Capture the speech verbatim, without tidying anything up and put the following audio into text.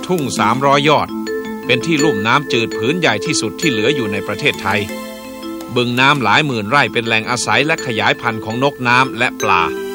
ทุ่งสามร้อยยอดเป็นที่ลุ่มน้ำจืดผืนใหญ่ที่สุดที่เหลืออยู่ในประเทศไทยบึงน้ำหลายหมื่นไร่เป็นแหล่งอาศัยและขยายพันธุ์ของนกน้ำและปลา